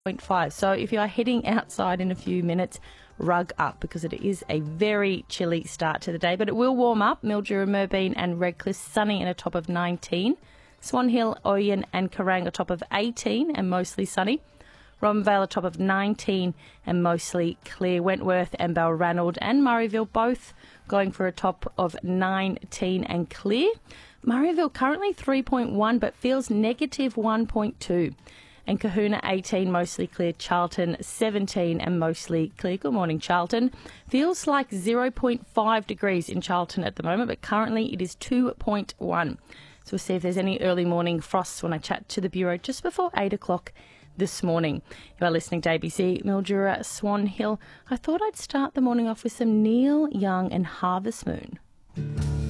0.5. So if you are heading outside in a few minutes, rug up because it is a very chilly start to the day. But it will warm up. Mildura, Moorabool and Redcliffe sunny and a top of 19. Swan Hill, Oyen and Kerang a top of 18 and mostly sunny. Robinvale a top of 19 and mostly clear. Wentworth and Balranald and Murrayville both going for a top of 19 and clear. Murrayville currently 3.1 but feels negative 1.2. And Kahuna 18, mostly clear. Charlton 17 and mostly clear. Good morning, Charlton. Feels like 0.5 degrees in Charlton at the moment, but currently it is 2.1. So we'll see if there's any early morning frosts when I chat to the Bureau just before 8 o'clock this morning. You are listening to ABC, Mildura, Swan Hill. I thought I'd start the morning off with some Neil Young and Harvest Moon.